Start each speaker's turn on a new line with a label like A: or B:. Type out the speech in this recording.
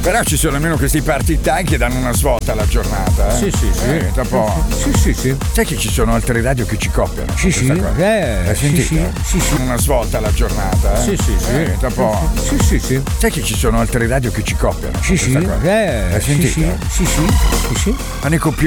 A: Però ci sono almeno questi party time che danno una svolta alla giornata,
B: Sì.
A: Dopo.
B: Sì.
A: Sai che ci sono altre radio che ci copiano?
B: Sì.
A: Hai sentito?
B: Sì.
A: Una svolta alla giornata,
B: Sì.
A: Dopo.
B: Sì.
A: Sai che ci sono altre radio che ci copiano?
B: Sì.
A: Hai sentito?
B: Sì.
A: Ma ne copiano